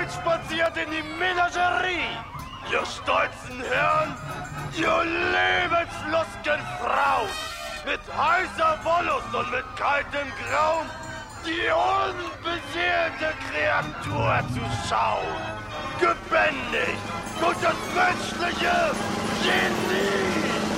spaziert in die Menagerie. Ihr stolzen Herren, ihr lebenslustigen Frauen, mit heißer Wollust und mit kaltem Grauen, die unbeseelte Kreatur zu schauen. Gebändigt durch das menschliche Genie.